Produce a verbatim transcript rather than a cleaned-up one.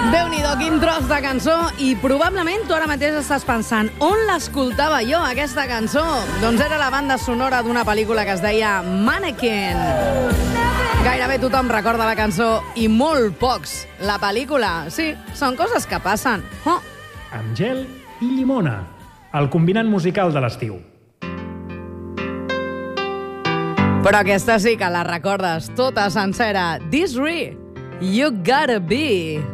Déu-n'hi-do, quin tros de cançó. I probablement tu ara mateix estàs pensant on l'escoltava jo, aquesta cançó? Doncs era la banda sonora d'una pel·lícula que es deia Mannequin. Gairebé tothom recorda la cançó i molt pocs la pel·lícula. Sí, són coses que passen. Oh. Amb gel i llimona, el combinant musical de l'estiu. Però aquesta sí que la recordes tota sencera. This Re, You Gotta Be.